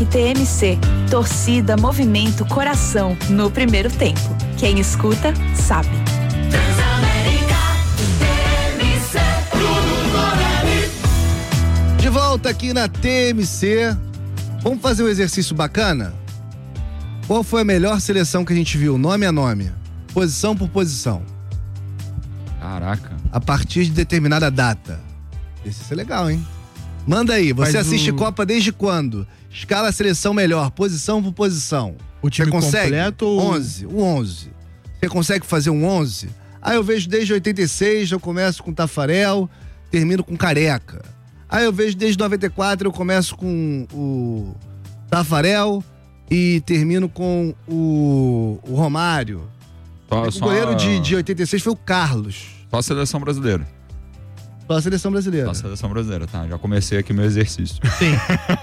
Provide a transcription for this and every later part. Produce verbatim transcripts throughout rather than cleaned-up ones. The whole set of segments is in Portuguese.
Transamérica e T M C. Torcida, movimento, coração no primeiro tempo. Quem escuta, sabe. Transamérica, T M C. De volta aqui na T M C. Vamos fazer um exercício bacana? Qual foi a melhor seleção que a gente viu? Nome a nome. Posição por posição. Caraca. A partir de determinada data. Esse é legal, hein? Manda aí. Você Mas assiste o... Copa desde quando? Escala a seleção melhor. Posição por posição. O time Você consegue? completo ou... onze. O onze. Você consegue fazer um onze? Ah, eu vejo desde oitenta e seis, eu começo com Tafarel, termino com Careca. Ah, eu vejo desde noventa e quatro, eu começo com o Tafarel e termino com o, o Romário. Só, o só... goleiro de, de oitenta e seis foi o Carlos. Só a seleção brasileira. Só a seleção brasileira. Só a seleção brasileira, tá? Já comecei aqui meu exercício. Sim.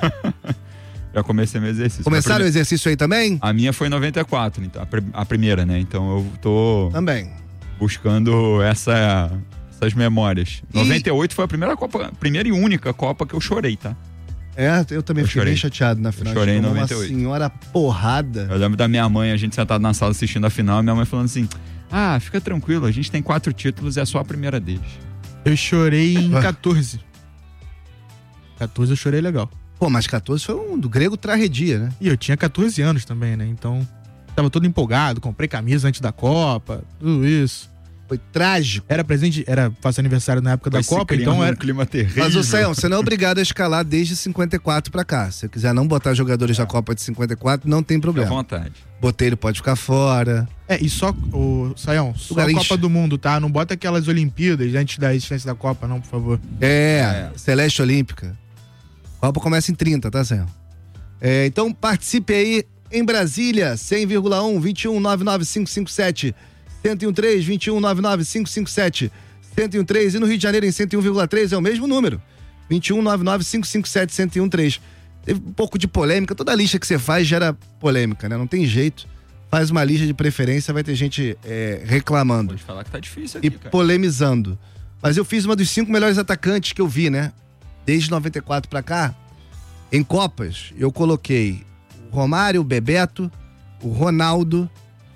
Já comecei meu exercício. Começaram o exercício aí também? A minha foi em noventa e quatro, então, a, pr... a primeira, né? Então eu tô... Também. Buscando essa... essas memórias. E... noventa e oito foi a primeira Copa, primeira e única Copa que eu chorei, tá? É, eu também eu fiquei chorei. bem chateado na final. Eu chorei em Uma noventa e oito. senhora porrada. Eu lembro da minha mãe, a gente sentado na sala assistindo a final, e minha mãe falando assim: ah, fica tranquilo, a gente tem quatro títulos e é só a primeira deles. Eu chorei em quatorze. quatorze eu chorei legal. Pô, mas quatorze foi um do grego tragédia, né? E eu tinha quatorze anos também, né? Então, tava todo empolgado, comprei camisa antes da Copa, tudo isso. Foi trágico. Era presente, era faço aniversário na época Vai da Copa, então era um clima terrível. Mas, ô Sayão, você não é obrigado a escalar desde cinquenta e quatro pra cá. Se você quiser não botar jogadores é. da Copa de cinquenta e quatro, não tem problema. À vontade. Botelho pode ficar fora. É, e só, o Sayão, só a Garrincha. Copa do Mundo, tá? Não bota aquelas Olimpíadas antes da existência da Copa, não, por favor. É, é. Celeste Olímpica. A Copa começa em trinta, tá, Sayão? É, então participe aí em Brasília, cem vírgula um, vinte e um, nove nove cinco cinco sete, cento e treze, vinte e um, nove nove cinco cinco sete, cento e treze. E no Rio de Janeiro, em cento e um vírgula três, é o mesmo número. vinte e um, nove nove cinco cinco sete, cento e treze. Teve um pouco de polêmica. Toda lista que você faz gera polêmica, né? Não tem jeito. Faz uma lista de preferência, vai ter gente é, reclamando. Pode falar que tá difícil aqui, e cara. polemizando. Mas eu fiz uma dos cinco melhores atacantes que eu vi, né? Desde noventa e quatro pra cá. Em Copas, eu coloquei o Romário, o Bebeto, o Ronaldo,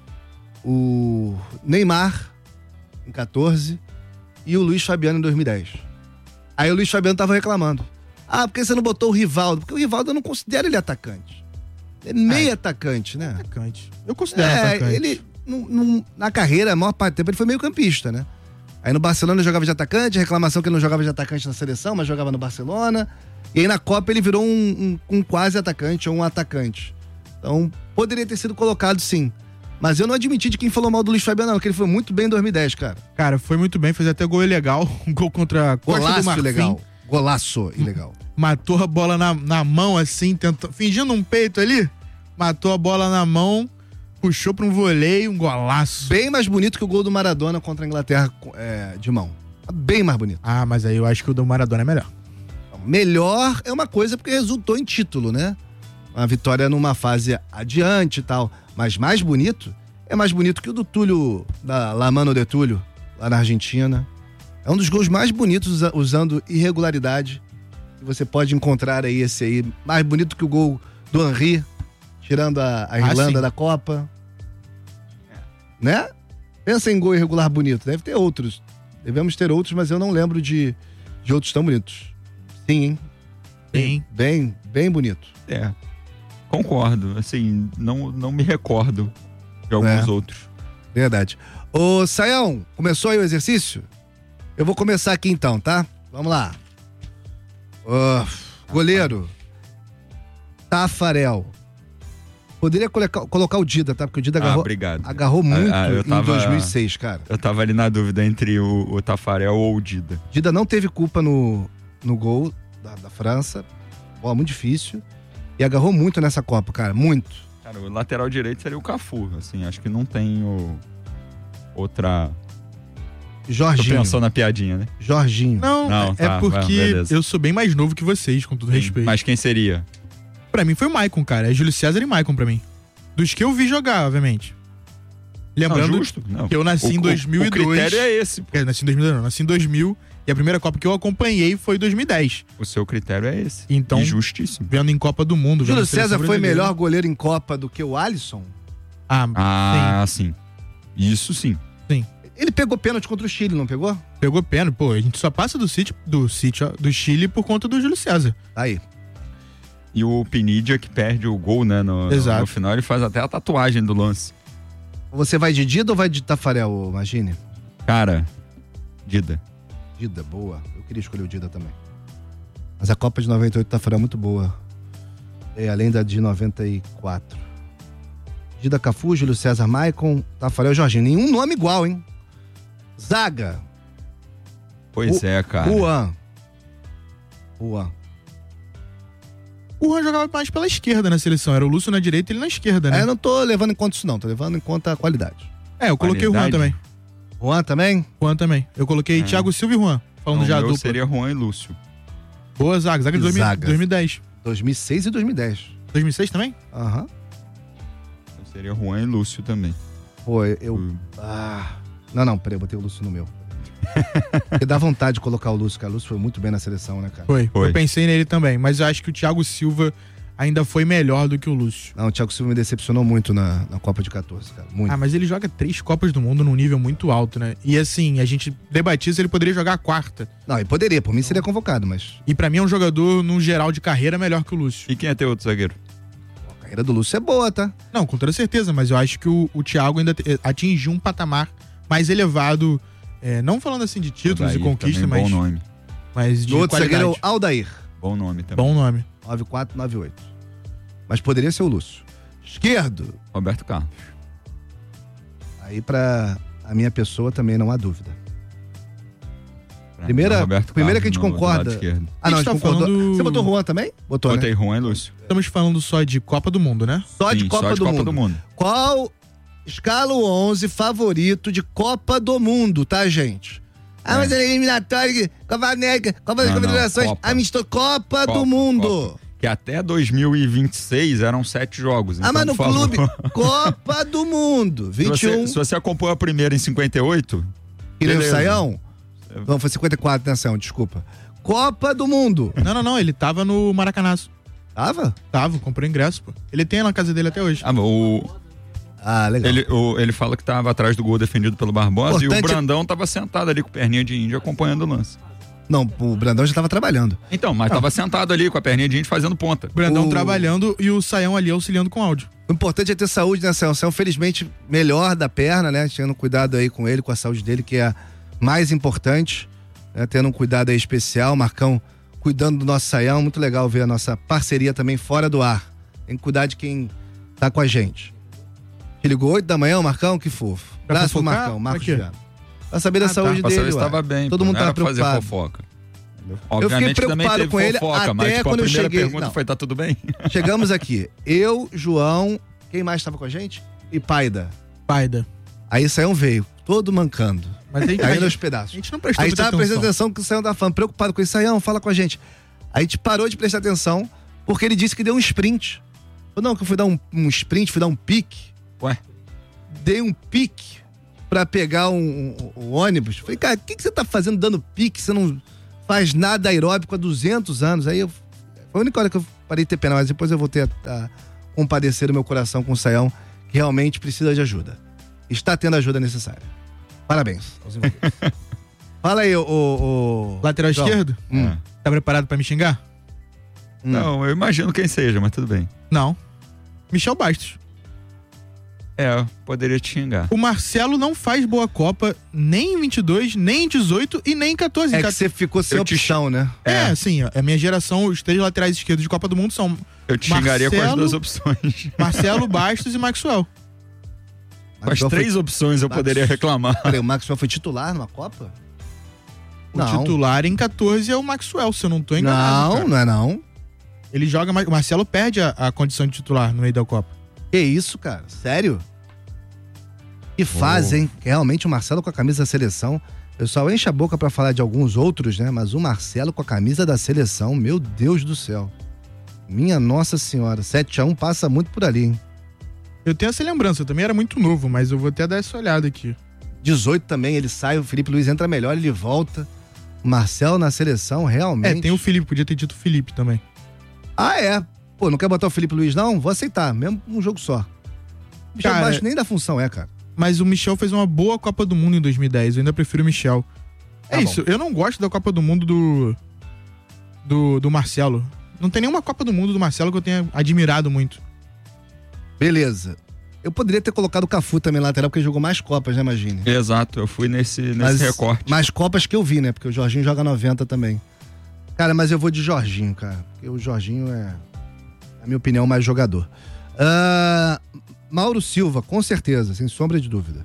o Neymar, em quatorze, e o Luiz Fabiano em dois mil e dez. Aí o Luiz Fabiano tava reclamando. Ah, por que você não botou o Rivaldo? Porque o Rivaldo eu não considero ele atacante. É meio é, atacante, né? Atacante. Eu considero é, atacante. Ele, num, num, na carreira, a maior parte do tempo, ele foi meio campista, né? Aí no Barcelona ele jogava de atacante, reclamação que ele não jogava de atacante na seleção, mas jogava no Barcelona. E aí na Copa ele virou um, um, um quase atacante ou um atacante. Então, poderia ter sido colocado sim. Mas eu não admiti de quem falou mal do Luiz Fabiano, não, que ele foi muito bem em dois mil e dez, cara. Cara, foi muito bem, fez até gol ilegal, um gol contra a Costa do Golaço Marfim. ilegal. Golaço ilegal. Matou a bola na, na mão, assim, tentou, fingindo um peito ali, matou a bola na mão, puxou pra um voleio, um golaço. Bem mais bonito que o gol do Maradona contra a Inglaterra é, de mão. Bem mais bonito. Ah, mas aí eu acho que o do Maradona é melhor. Melhor é uma coisa porque resultou em título, né? Uma vitória numa fase adiante e tal. Mas mais bonito, é mais bonito que o do Túlio, da La Mano de Túlio, lá na Argentina. É um dos gols mais bonitos usando irregularidade. E você pode encontrar aí esse aí, mais bonito que o gol do Henry, tirando a, a Irlanda ah, da Copa. Né? Pensa em gol irregular bonito. Deve ter outros. Devemos ter outros, mas eu não lembro de, de outros tão bonitos. Sim, hein? Sim. Bem, bem bonito. É. Concordo. Assim, não, não me recordo de alguns é. outros. Verdade. Ô, Sayão, começou aí o exercício? Eu vou começar aqui então, tá? Vamos lá. Uh, goleiro. Tafarel. Poderia colocar, colocar o Dida, tá? Porque o Dida ah, agarrou, obrigado. agarrou muito ah, eu tava, em dois mil e seis, cara. Eu tava ali na dúvida entre o, o Tafarel ou o Dida. Dida não teve culpa no, no gol da, da França. Bola muito difícil. E agarrou muito nessa Copa, cara. Muito. Cara, o lateral direito seria o Cafu. Assim, acho que não tem o... outra... Jorginho. Tô pensando na piadinha, né? Jorginho. Não, não é tá, porque vai, eu sou bem mais novo que vocês, com todo Sim, respeito. Mas quem seria? Pra mim foi o Maicon, cara. É Júlio César e Maicon pra mim. Dos que eu vi jogar, obviamente. Lembrando não, justo. Não. que eu nasci o, em dois mil e dois. O critério é esse. É, nasci em dois mil e dois, não. Nasci em dois mil E a primeira Copa que eu acompanhei foi dois mil e dez. O seu critério é esse. Então, E justíssimo. vendo em Copa do Mundo. Júlio vendo seleção César foi brasileira. melhor goleiro em Copa do que o Alisson? Ah, Ah, sim. Isso sim. sim, sim. Ele pegou pênalti contra o Chile, não pegou? Pegou pênalti. Pô, a gente só passa do City, do, City, ó, do Chile por conta do Júlio César. Tá aí. E o Pinidia que perde o gol, né? No, no- Exato. no final ele faz até a tatuagem do lance. Você vai de Dida ou vai de Tafarel, Imagine? Cara, Dida. Dida, boa. Eu queria escolher o Dida também. Mas a Copa de noventa e oito Tafarel é muito boa. É, além da de noventa e quatro. Dida, Cafu, Júlio César, Maicon, Tafarel, Jorginho. Nenhum nome igual, hein? Zaga. Pois Ru- é, cara. Juan. Juan. O Juan jogava mais pela esquerda na seleção. Era o Lúcio na direita e ele na esquerda, né? É, eu não tô levando em conta isso não. Tô levando em conta a qualidade. É, eu coloquei o Juan Qualidade? também. Juan também? Juan também. Eu coloquei É. Thiago Silva e Juan. Falando Não, já o meu dupla. seria Juan e Lúcio. Boa zaga. Zaga de dois mil, Zaga. dois mil e dez. dois mil e seis e dois mil e dez. dois mil e seis também? Aham. Eu seria Juan e Lúcio também. Pô, eu... Hum. Ah... Não, não, peraí, eu botei o Lúcio no meu. Porque dá vontade de colocar o Lúcio, cara. O Lúcio foi muito bem na seleção, né, cara? Foi. Foi. Eu pensei nele também. Mas eu acho que o Thiago Silva ainda foi melhor do que o Lúcio. Não, o Thiago Silva me decepcionou muito na, na Copa de quatorze, cara. Muito. Ah, mas ele joga três Copas do Mundo num nível muito alto, né? E assim, a gente debatia se ele poderia jogar a quarta. Não, ele poderia, por mim seria convocado, mas E pra mim é um jogador, no geral de carreira, melhor que o Lúcio. E quem é teu outro zagueiro? a carreira do Lúcio é boa, tá? Não, com toda certeza, mas eu acho que o, o Thiago ainda te- atingiu um patamar mais elevado, é, não falando assim de títulos Odair e conquista, também, mas, Bom nome. mas de O outro qualidade. zagueiro é o Aldair, Bom nome também. Bom nome. nove quatro nove oito. Mas poderia ser o Lúcio. Esquerdo, Roberto Carlos. aí pra a minha pessoa também não há dúvida. Pra Primeira- mim, é Roberto primeira Carlos que a gente no- do concorda. lado esquerdo. Ah, não, a A gente gente tá concordou. falando- Você botou Juan também? Botou, Botei né? Juan e Lúcio. Estamos falando só de Copa do Mundo, né? Só de Sim, Copa, só de do, Copa mundo. do Mundo. Qual escala o onze favorito de Copa do Mundo, tá, gente? Ah, É. mas é eliminatório, Copa América, Copa das Não, não, Confederações, Copa. Amistoso, Copa, Copa, do Mundo. Copa. Que até dois mil e vinte e seis eram sete jogos. Ah, então, mas no por favor. clube, Copa do Mundo, Se vinte e um. você, se você acompanhou a primeira em cinquenta e oito, Que nem o beleza. Saião? Não, foi cinquenta e quatro, né, Saião? Desculpa. Copa do Mundo. Não, não, não. Ele tava no Maracanaço. Tava? Tava, comprou ingresso, pô. Ele tem na casa dele até hoje. ah, o, Ah, legal. ele, o- ele fala que tava atrás do gol defendido pelo Barbosa e Importante- o Brandão tava sentado ali com perninha de índio acompanhando o lance. Não, o Brandão já tava trabalhando. Então, mas tava sentado ali com a perninha de índio fazendo ponta. O Brandão O- trabalhando e o Saião ali auxiliando com áudio. O importante é ter saúde, né, Saião? Saião, felizmente, melhor da perna, né? Tendo cuidado aí com ele, com a saúde dele, que é a mais importante. Né? Tendo um cuidado aí especial. Marcão cuidando do nosso Saião. Muito legal ver a nossa parceria também fora do ar. Tem que cuidar de quem tá com a gente. Te ligou oito da manhã, Marcão? Que fofo. Pra Abraço pro fofocar? Marcão, Marcos Pra quê? Viana. Pra saber da Ah, tá. saúde Pra dele, saber se ué. tava bem. Todo pô, mundo não tava era pra fazer preocupado. fofoca. Eu Obviamente fiquei também preocupado teve com ele fofoca, mas até tipo, a quando eu primeira cheguei- pergunta não. foi, tá tudo bem? Chegamos aqui. Eu, João, quem mais estava com a gente? E Paida. Paida. Aí Saião veio, todo mancando. Mas a gente, Caindo a aos gente, a pedaços. gente não prestou Aí muita tava prestando atenção. atenção que o Saião tava falando, preocupado com isso. Saião, fala com a gente. Aí a gente parou de prestar atenção, porque ele disse que deu um sprint. Falou, não, que eu fui dar um, um sprint, fui dar um pique. Ué? Dei um pique pra pegar um, um- um ônibus. Falei, cara, o que, que você tá fazendo dando pique? Você não faz nada aeróbico há duzentos anos. Aí eu, foi a única hora que eu parei de ter pena, mas depois eu voltei a, a compadecer o meu coração com o Saião, que realmente precisa de ajuda. Está tendo a ajuda necessária. Parabéns aos envolvidos. Fala aí, o... o, o... Lateral João. esquerdo? Hum. É. Tá preparado pra me xingar? Hum. Não, eu imagino quem seja, mas tudo bem. Não. Michel Bastos. É, poderia te xingar. O Marcelo não faz boa Copa nem em vinte e dois, nem em dezoito e nem em catorze. É que você ficou sem Eu te opção, né? É, É. assim, ó, a minha geração, os três laterais esquerdos de Copa do Mundo são Eu te xingaria com as Marcelo- duas opções. Marcelo, Bastos e Maxwell. Com as Maxwell três foi... opções eu Max- poderia reclamar. Peraí, o Maxwell foi titular numa Copa? O Não. titular em catorze é o Maxwell, se eu não tô enganado. Não, cara. não é não. Ele joga mais. O Marcelo perde a, a condição de titular no meio da Copa. Que isso, cara? Sério? Que fase, hein? Realmente o Marcelo com a camisa da seleção. O pessoal enche a boca pra falar de alguns outros, né? Mas o Marcelo com a camisa da seleção, meu Deus do céu. Minha Nossa Senhora, sete a um passa muito por ali, hein? Eu tenho essa lembrança, eu também era muito novo, mas eu vou até dar essa olhada aqui. dezoito também, ele sai, o Felipe Luiz entra melhor, ele volta. Marcelo na seleção, realmente. É, tem o Felipe, podia ter dito o Felipe também. Ah, é? Pô, não quer botar o Felipe Luiz, não? Vou aceitar, mesmo um jogo só. Michel Cara, Bastos nem da função é, cara. Mas o Michel fez uma boa Copa do Mundo em dois mil e dez. Eu ainda prefiro o Michel. É Tá isso. bom. Eu não gosto da Copa do Mundo do, do. do Marcelo. Não tem nenhuma Copa do Mundo do Marcelo que eu tenha admirado muito. Beleza. Eu poderia ter colocado o Cafu também lateral, porque ele jogou mais Copas, né, Imagine? Exato, eu fui nesse, nesse Mas recorte. mais Copas que eu vi, né? Porque o Jorginho joga noventa também. Cara, mas eu vou de Jorginho, cara. Porque o Jorginho é, na minha opinião, mais jogador. Ah, Mauro Silva, com certeza, sem sombra de dúvida.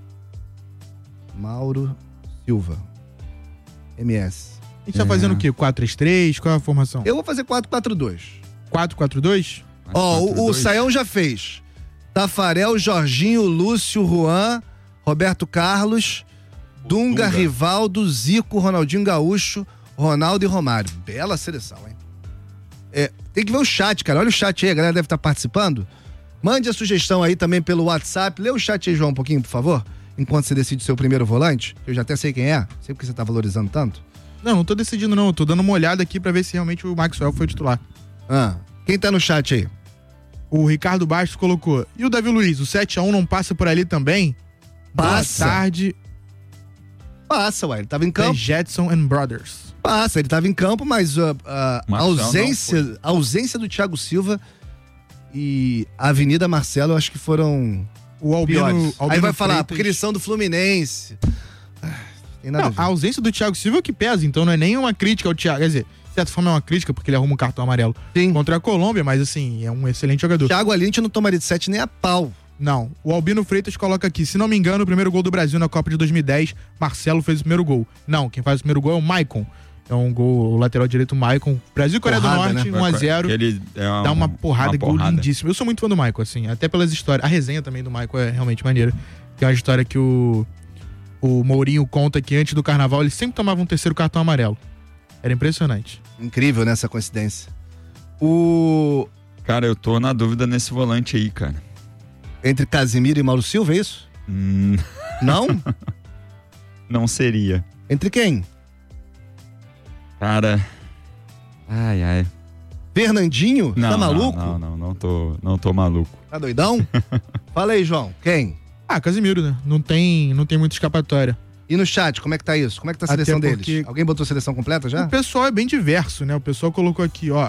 Mauro Silva. M S. A gente tá fazendo o quê? quatro três três? Qual é a formação? Eu vou fazer quatro quatro dois. quatro quatro dois? Ó, o, o quatro dois. Saião já fez. Tafarel, Jorginho, Lúcio, Juan, Roberto Carlos, Dunga, Dunga. Rivaldo, Zico, Ronaldinho Gaúcho, Ronaldo e Romário. Bela seleção, hein? É, tem que ver o chat, cara. Olha o chat aí, a galera deve estar participando. Mande a sugestão aí também pelo WhatsApp. Lê o chat aí, João, um pouquinho, por favor. Enquanto você decide o seu primeiro volante. Eu já até sei quem é. Sei porque você tá valorizando tanto. Não, não tô decidindo não. Eu tô dando uma olhada aqui pra ver se realmente o Maxwell foi titular. Ah, quem tá no chat aí? O Ricardo Bastos colocou. E o Davi Luiz, o sete a um não passa por ali também? Passa. Boa tarde, Passa, ué. Ele tava em The campo. Jetson and Brothers. Passa, ele tava em campo, mas uh, uh, a Marcelo ausência, a ausência do Thiago Silva e a Avenida Marcelo, eu acho que foram O Albino, piores. Albino Aí vai falar, Freitas- porque eles são do Fluminense. Ah, Tem nada Não, a ver. a ausência do Thiago Silva é que pesa, então não é nem uma crítica ao Thiago. Quer dizer, de certa forma é uma crítica, porque ele arruma um cartão amarelo Sim. contra a Colômbia, mas assim, é um excelente jogador. Thiago ali a gente não tomaria de sete nem a pau. Não, o Albino Freitas coloca aqui, se não me engano, o primeiro gol do Brasil na Copa de dois mil e dez, Marcelo fez o primeiro gol. Não, quem faz o primeiro gol é o Maicon. É um gol, o lateral direito Maicon. Brasil e Coreia do Porrada, Norte, né? um a zero. Ele é uma, Dá uma porrada, uma gol porrada. lindíssimo. Eu sou muito fã do Maicon, assim, até pelas histórias. A resenha também do Maicon é realmente maneira. Tem uma história que o, o Mourinho conta que antes do Carnaval ele sempre tomava um terceiro cartão amarelo. Era impressionante. Incrível, né, essa coincidência. O... Cara, eu tô na dúvida nesse volante aí, cara. Entre Casimiro e Mauro Silva, é isso? Hum, Não? não seria. Entre quem? Cara. Ai, ai. Fernandinho? Não, tá maluco? Não, não, não, não tô, não tô maluco. Tá doidão? Fala aí, João. Quem? Ah, Casimiro, né? Não tem, não tem muita escapatória. E no chat, como é que tá isso? Como é que tá a Até seleção porque- deles? Alguém botou a seleção completa já? O pessoal é bem diverso, né? O pessoal colocou aqui, ó.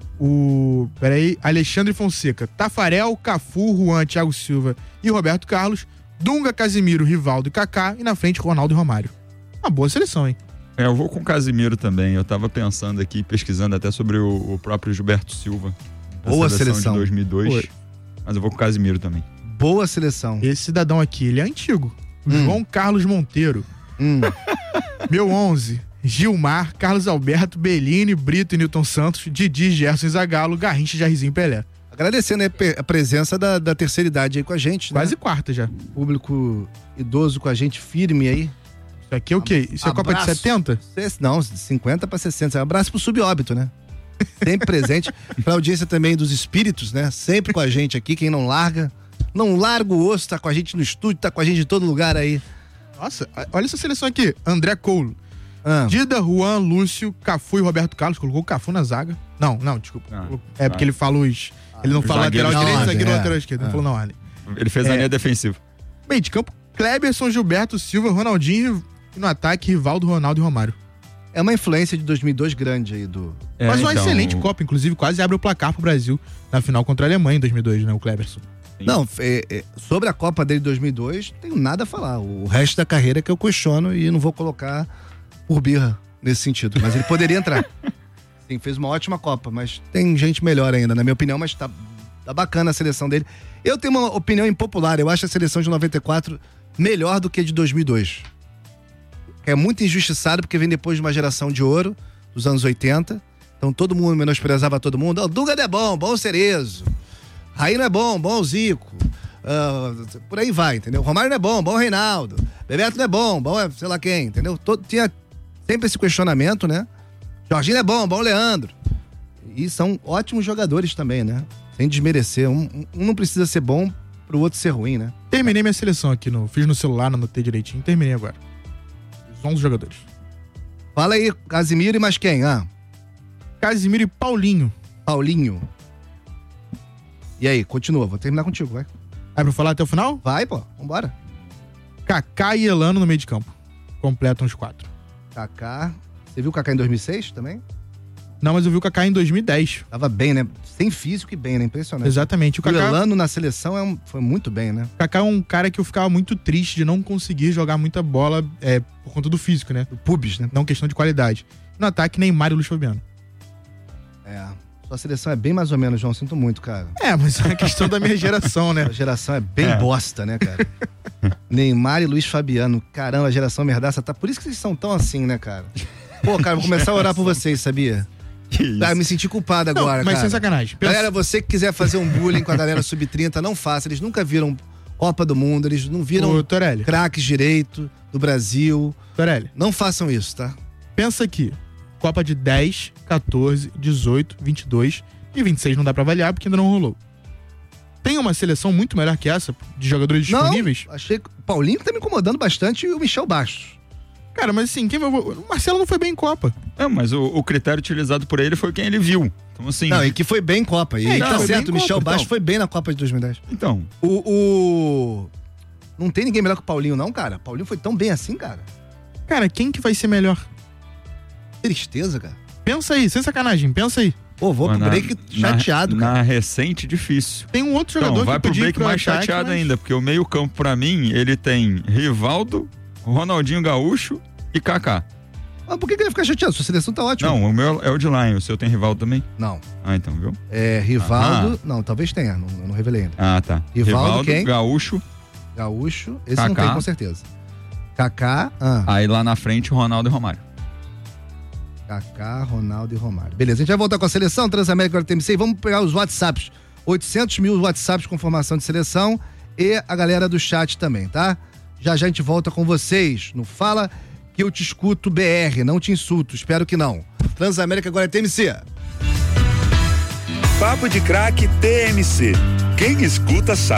O. Peraí, Alexandre Fonseca, Tafarel, Cafu, Juan, Thiago Silva e Roberto Carlos, Dunga, Casimiro, Rivaldo e Kaká, e na frente Ronaldo e Romário. Uma boa seleção, hein? É, eu vou com o Casimiro também. Eu tava pensando aqui, pesquisando até sobre o, o próprio Gilberto Silva. da Boa seleção seleção. de dois mil e dois. Foi. Mas eu vou com o Casimiro também. Boa seleção. Esse cidadão aqui, ele é antigo. O Hum. João Carlos Monteiro. Hum. Meu onze. Gilmar, Carlos Alberto, Bellini, Brito e Newton Santos, Didi, Gerson e Zagallo, Garrincha, Jairzinho e Pelé. Agradecendo aí a presença da, da terceira idade aí com a gente, Quase né? quarta já. Público idoso com a gente firme aí. Isso aqui é o quê? Isso é Copa de Abraço. setenta? Cês- Não, cinquenta para sessenta. Um abraço pro subóbito, né? Sempre presente. Pra audiência também dos espíritos, né? Sempre com a gente aqui, quem não larga. Não larga o osso, tá com a gente no estúdio, tá com a gente em todo lugar aí. Nossa, olha essa seleção aqui. André Coulo, Ah, Dida, Juan, Lúcio, Cafu e Roberto Carlos. Colocou o Cafu na zaga. Não, não, desculpa. Ah, é porque ah. ele fala os... Ele não os fala lateral zagueiros direito, na zagueiro ordem, lateral é. esquerdo. Ah. Ele falou na ordem. Ele fez a É. linha defensiva. Meio de campo, Kleberson, Gilberto, Silva, Ronaldinho e no ataque, Rivaldo, Ronaldo e Romário. é uma influência de dois mil e dois grande aí do... É, Mas uma então, excelente Copa, inclusive quase abre o placar pro Brasil na final contra a Alemanha em dois mil e dois, né, o Kleberson. Sim. Não, é, é, sobre a Copa dele de dois mil e dois, tenho nada a falar. O resto da carreira é que eu questiono e não vou colocar por birra nesse sentido. Mas ele poderia entrar. Sim, fez uma ótima Copa, mas tem gente melhor ainda, na minha opinião, mas tá, tá bacana a seleção dele. Eu tenho uma opinião impopular, eu acho a seleção de noventa e quatro melhor do que a de dois mil e dois. É muito injustiçado porque vem depois de uma geração de ouro, dos anos oitenta. Então todo mundo menosprezava todo mundo. O Dunga não é bom, bom o Cerezo. Raí não é bom, bom o Zico. Ah, por aí vai, entendeu? Romário não é bom, bom o Reinaldo. Bebeto não é bom, bom é sei lá quem, entendeu? Todo, tinha sempre esse questionamento, né? Jorginho é bom, bom o Leandro. E são ótimos jogadores também, né? Sem desmerecer. Um, um não precisa ser bom pro outro ser ruim, né? Terminei minha seleção aqui, no, fiz no celular, anotei direitinho, terminei agora. Os onze jogadores. Fala aí, Casimiro e mais quem? Ah, Casimiro e Paulinho. Paulinho. E aí, continua, vou terminar contigo, vai. Vai pra falar até o final? Vai, pô, vambora. Kaká e Elano no meio de campo. Completam os quatro. Kaká. Você viu o Kaká em dois mil e seis também? Não, mas eu vi o Kaká em dois mil e dez. Tava bem, né? Sem físico e bem, né? Impressionante. Exatamente. O O Kaká, Elano na seleção é um- foi muito bem, né? o Kaká é um cara que eu ficava muito triste de não conseguir jogar muita bola é, por conta do físico, né? O Pubis, né? Não questão de qualidade. No ataque, Neymar e Luiz Fabiano. É. Sua seleção é bem mais ou menos, João. Sinto muito, cara. É, mas é questão da minha geração, né? A geração é bem É. bosta, né, cara? Neymar e Luiz Fabiano. Caramba, a geração merdaça tá. Por isso que vocês são tão assim, né, cara? Pô, cara, vou começar a orar por vocês, sabia? Que isso? Ah, me senti culpado Não, agora, mas cara. sem sacanagem. Pensa- Galera, você que quiser fazer um bullying com a galera sub trinta, não faça. Eles nunca viram Copa do Mundo, eles não viram Ô, Torelli, craques direito do Brasil. Torelli, Não façam isso, tá? pensa aqui. Copa de dez, quatorze, dezoito, vinte e dois e vinte e seis não dá pra avaliar porque ainda não rolou. Tem uma seleção muito melhor que essa, de jogadores disponíveis? Não, achei que o Paulinho tá me incomodando bastante e o Michel Bastos. Cara, mas assim, quem vai... o Marcelo não foi bem em Copa. É, mas o, o critério utilizado por ele foi quem ele viu. Então, assim. Não, e que foi bem em Copa. E É, tá então, foi certo, bem o em Michel Copa, Bastos então. foi bem na Copa de dois mil e dez. Então, O, o... Não tem ninguém melhor que o Paulinho, não, cara. Paulinho foi tão bem assim, cara. Cara, quem que vai ser melhor? Tristeza, cara. Pensa aí, sem sacanagem, pensa aí. Pô, vou na- pro break na- chateado, cara. Na recente, difícil. Tem um outro jogador Então, vai que pro podia ir break pro mais ataque, chateado mas- ainda, porque o meio-campo, pra mim, ele tem Rivaldo, Ronaldinho Gaúcho e Kaká. Mas por que, que ele fica chateado? Sua seleção tá ótima. Não, o meu é o de Lion. O seu tem Rivaldo também? Não. Ah, então, viu? É, Rivaldo. Não, talvez tenha, não, eu não revelei ainda. Ah, tá. Rivaldo, quem? Gaúcho. Gaúcho, esse não Kaká. tem com certeza. Kaká, ah, Aí lá na frente, Ronaldo e Romário. Kaká, Ronaldo e Romário. Beleza, a gente vai voltar com a seleção, Transamérica agora T M C, e vamos pegar os WhatsApps. oitocentos mil WhatsApps com formação de seleção e a galera do chat também, tá? Já já a gente volta com vocês no Fala que eu te escuto B R, não te insulto, espero que não. Transamérica agora T M C. Papo de Craque T M C. Quem escuta sabe.